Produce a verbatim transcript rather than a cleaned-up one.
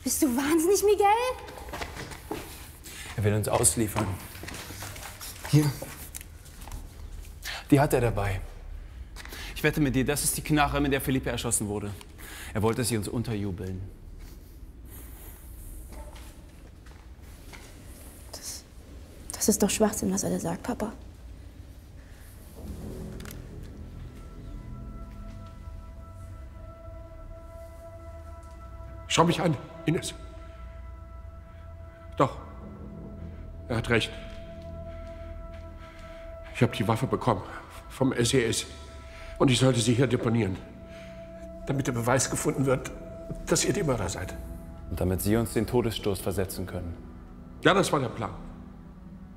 Bist du wahnsinnig, Miguel? Er will uns ausliefern. Hier. Die hat er dabei. Ich wette mit dir, das ist die Knarre, mit der Felipe erschossen wurde. Er wollte sie uns unterjubeln. Das, das ist doch Schwachsinn, was er da sagt, Papa. Schau mich an, Ines. Doch, er hat recht. Ich habe die Waffe bekommen vom S E S und ich sollte sie hier deponieren, damit der Beweis gefunden wird, dass ihr die Mörder seid. Und damit Sie uns den Todesstoß versetzen können. Ja, das war der Plan.